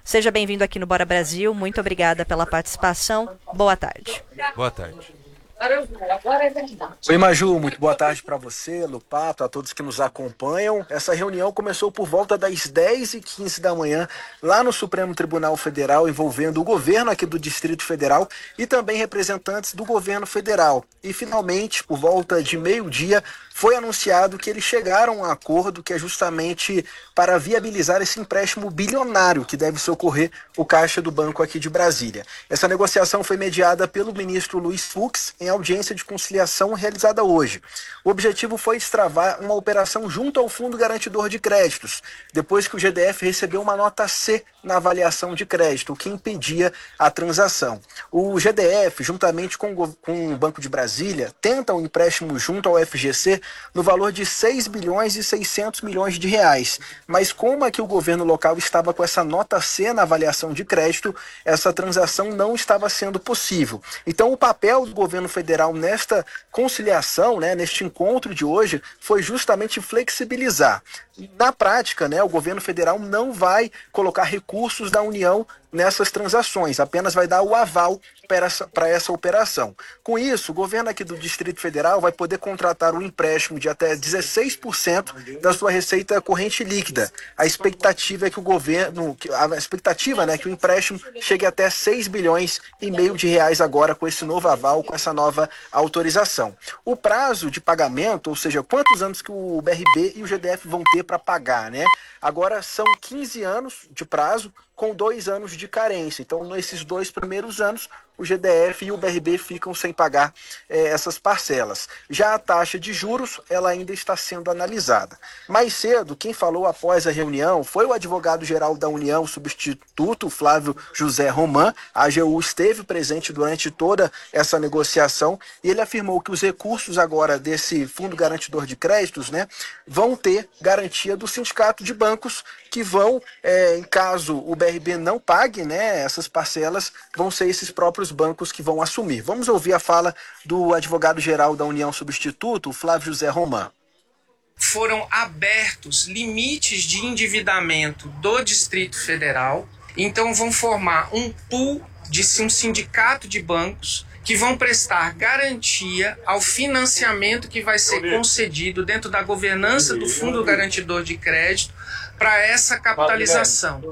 Seja bem-vindo aqui no Bora Brasil. Muito obrigada pela participação. Boa tarde. Boa tarde. Oi, Maju, muito boa tarde para você, Lupato, a todos que nos acompanham. Essa reunião começou por volta das 10h15 da manhã, lá no Supremo Tribunal Federal, envolvendo o governo aqui do Distrito Federal e também representantes do governo federal. E, finalmente, por volta de meio-dia, foi anunciado que eles chegaram a um acordo que é justamente para viabilizar esse empréstimo bilionário que deve socorrer o caixa do banco aqui de Brasília. Essa negociação foi mediada pelo ministro Luiz Fux em audiência de conciliação realizada hoje. O objetivo foi destravar uma operação junto ao Fundo Garantidor de Créditos, depois que o GDF recebeu uma nota C na avaliação de crédito, o que impedia a transação. O GDF, juntamente com o Banco de Brasília, tenta um empréstimo junto ao FGC no valor de 6 bilhões e 600 milhões de reais. Mas como é que o governo local estava com essa nota C na avaliação de crédito, essa transação não estava sendo possível. Então o papel do governo federal nesta conciliação, neste encontro de hoje, foi justamente flexibilizar. Na prática, o governo federal não vai colocar recursos da União nessas transações, apenas vai dar o aval para essa operação. Com isso, o governo aqui do Distrito Federal vai poder contratar um empréstimo de até 16% da sua receita corrente líquida. A expectativa é que que o empréstimo chegue até 6 bilhões e meio de reais agora com esse novo aval, com essa nova autorização. O prazo de pagamento, ou seja, quantos anos que o BRB e o GDF vão ter para pagar, Agora são 15 anos de prazo com 2 anos de carência. Então, nesses 2 primeiros anos, o GDF e o BRB ficam sem pagar essas parcelas. Já a taxa de juros, ela ainda está sendo analisada. Mais cedo, quem falou após a reunião foi o advogado-geral da União, substituto Flávio José Roman. A AGU esteve presente durante toda essa negociação e ele afirmou que os recursos agora desse Fundo Garantidor de Créditos, vão ter garantia do Sindicato de Bancos, que vão, em caso o BRB não pague, essas parcelas, vão ser esses próprios bancos que vão assumir. Vamos ouvir a fala do advogado-geral da União Substituto, Flávio José Roman. Foram abertos limites de endividamento do Distrito Federal, então vão formar um pool de um sindicato de bancos que vão prestar garantia ao financiamento que vai ser concedido dentro da governança do Fundo Garantidor de Crédito para essa capitalização.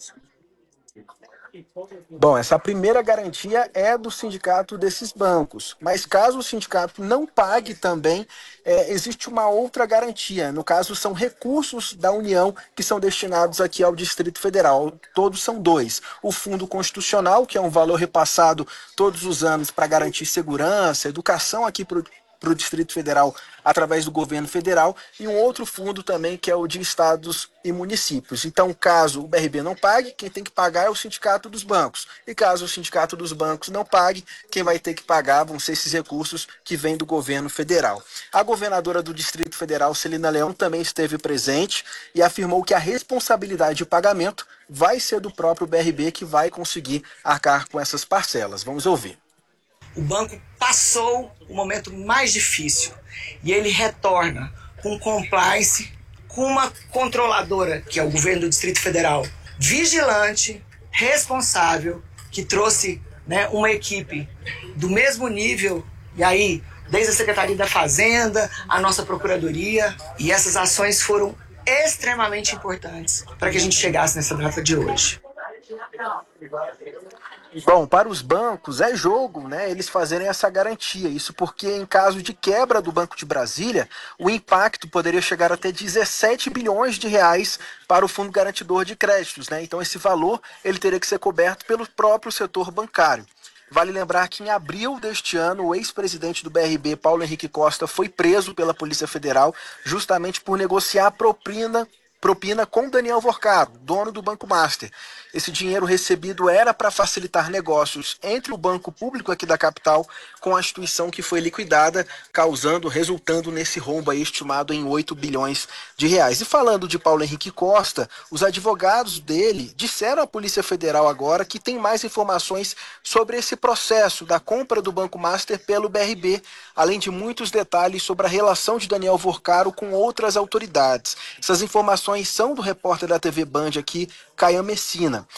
Bom, essa primeira garantia é do sindicato desses bancos, mas caso o sindicato não pague também, existe uma outra garantia. No caso, são recursos da União que são destinados aqui ao Distrito Federal. Todos são 2. O Fundo Constitucional, que é um valor repassado todos os anos para garantir segurança, educação aqui para o Distrito Federal através do governo federal, e um outro fundo também que é o de estados e municípios. Então, caso o BRB não pague, quem tem que pagar é o Sindicato dos Bancos. E caso o Sindicato dos Bancos não pague, quem vai ter que pagar vão ser esses recursos que vêm do governo federal. A governadora do Distrito Federal, Celina Leão, também esteve presente e afirmou que a responsabilidade de pagamento vai ser do próprio BRB, que vai conseguir arcar com essas parcelas. Vamos ouvir. O banco passou o momento mais difícil e ele retorna com compliance, com uma controladora, que é o governo do Distrito Federal, vigilante, responsável, que trouxe uma equipe do mesmo nível, e aí, desde a Secretaria da Fazenda, a nossa Procuradoria, e essas ações foram extremamente importantes para que a gente chegasse nessa data de hoje. Bom, para os bancos é jogo, eles fazerem essa garantia. Isso porque em caso de quebra do Banco de Brasília, o impacto poderia chegar até 17 bilhões de reais para o Fundo Garantidor de Créditos, Então esse valor ele teria que ser coberto pelo próprio setor bancário. Vale lembrar que em abril deste ano, o ex-presidente do BRB, Paulo Henrique Costa, foi preso pela Polícia Federal justamente por negociar propina com Daniel Vorcaro, dono do Banco Master. Esse dinheiro recebido era para facilitar negócios entre o banco público aqui da capital com a instituição que foi liquidada, resultando nesse rombo aí estimado em 8 bilhões de reais. E falando de Paulo Henrique Costa, os advogados dele disseram à Polícia Federal agora que tem mais informações sobre esse processo da compra do Banco Master pelo BRB, além de muitos detalhes sobre a relação de Daniel Vorcaro com outras autoridades. Essas informações são do repórter da TV Band aqui, Caian Messina.